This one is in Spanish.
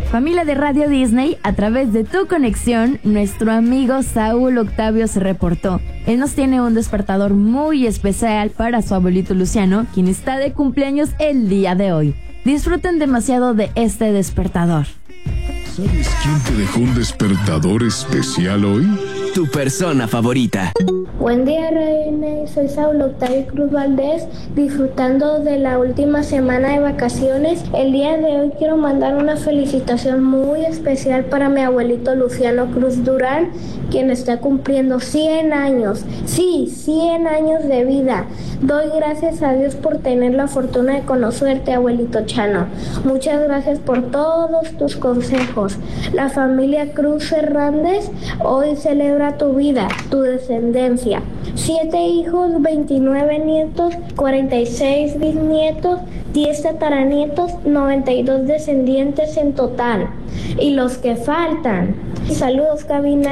Familia de Radio Disney, a través de tu conexión, nuestro amigo Saúl Octavio se reportó. Él nos tiene un despertador muy especial para su abuelito Luciano, quien está de cumpleaños el día de hoy. Disfruten demasiado de este despertador. ¿Sabes quién te dejó un despertador especial hoy? Tu persona favorita. Buen día, Reina. Soy Saúl Octavio Cruz Valdés, disfrutando de la última semana de vacaciones. El día de hoy quiero mandar una felicitación muy especial para mi abuelito Luciano Cruz Durán, quien está cumpliendo 100 años. Sí, 100 años de vida. Doy gracias a Dios por tener la fortuna de conocerte, abuelito Chano. Muchas gracias por todos tus consejos. La familia Cruz Hernández hoy celebra tu vida, tu descendencia. 7 hijos, 29 nietos, 46 bisnietos, 10 tataranietos, 92 descendientes en total. Y los que faltan. Saludos, cabina.